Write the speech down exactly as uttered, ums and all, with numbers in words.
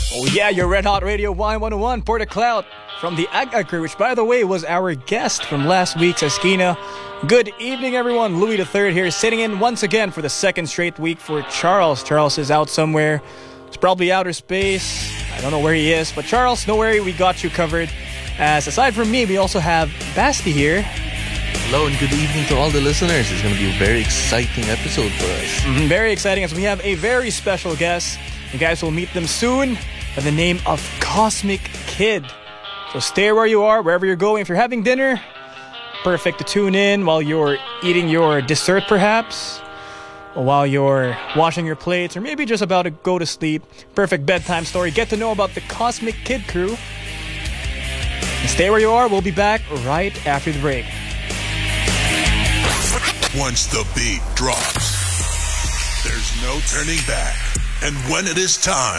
Oh yeah, your Red Hot Radio Y one oh one, Porta Clout from the Ag Ag crew, which by the way was our guest from last week's Esquina. Good evening everyone, Louis the Third here, sitting in once again for the second straight week for Charles. Charles is out somewhere, it's probably outer space, I don't know where he is, but Charles, no worry, we got you covered. As aside from me, we also have Basti here. Hello and good evening to all the listeners. It's going to be a very exciting episode for us. Mm-hmm, very exciting, as we have a very special guest. You guys will meet them soon by the name of Cosmic Kid. So stay where you are, wherever you're going. If you're having dinner, perfect to tune in while you're eating your dessert perhaps, or while you're washing your plates, or maybe just about to go to sleep. Perfect bedtime story. Get to know about the Cosmic Kid crew. And stay where you are. We'll be back right after the break. Once the beat drops, there's no turning back. And when it is time